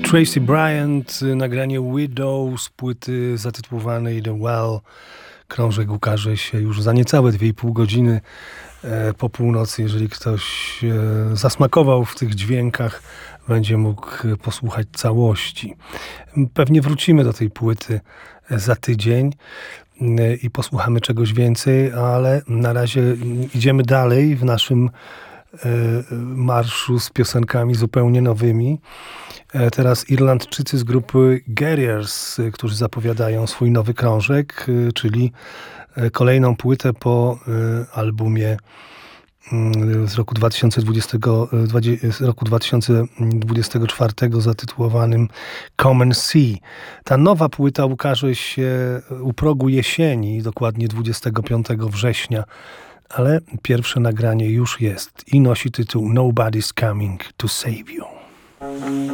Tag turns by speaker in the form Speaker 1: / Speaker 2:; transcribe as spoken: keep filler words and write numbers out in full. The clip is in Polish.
Speaker 1: Tracy Bryant, nagranie Widow z płyty zatytułowanej The Well. Krążek ukaże się już za niecałe dwie i pół godziny po północy. Jeżeli ktoś zasmakował w tych dźwiękach, będzie mógł posłuchać całości. Pewnie wrócimy do tej płyty za tydzień i posłuchamy czegoś więcej, ale na razie idziemy dalej w naszym marszu z piosenkami zupełnie nowymi. Teraz Irlandczycy z grupy Guerriers, którzy zapowiadają swój nowy krążek, czyli kolejną płytę po albumie z roku dwa tysiące dwudziestego, z roku dwa tysiące dwudziestego czwartego zatytułowanym Come and See. Ta nowa płyta ukaże się u progu jesieni, dokładnie dwudziestego piątego września, ale pierwsze nagranie już jest i nosi tytuł Nobody's Coming to Save You.